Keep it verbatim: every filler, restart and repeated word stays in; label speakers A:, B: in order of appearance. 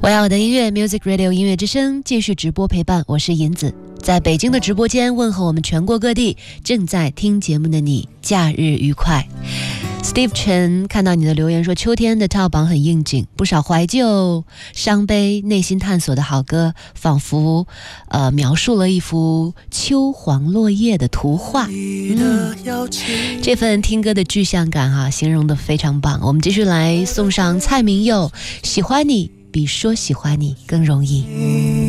A: 我要我的音乐 Music Radio 音乐之声继续直播陪伴，我是银子，在北京的直播间问候我们全国各地正在听节目的你，假日愉快。Steve Chen 看到你的留言说，秋天的跳榜很应景，不少怀旧、伤悲、内心探索的好歌，仿佛呃描述了一幅秋黄落叶的图画。嗯，这份听歌的具象感哈、啊，形容的非常棒。我们继续来送上蔡明佑，喜欢你比说喜欢你更容易。